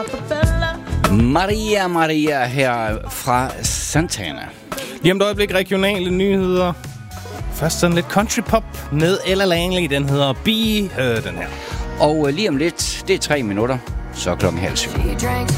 Maria her fra Santana. Lige om et øjeblik regionale nyheder. Først sådan lidt country pop med Ella Langley. Den hedder Be Her, den her. Og lige om lidt, det er 3 minutter, så er 6:30.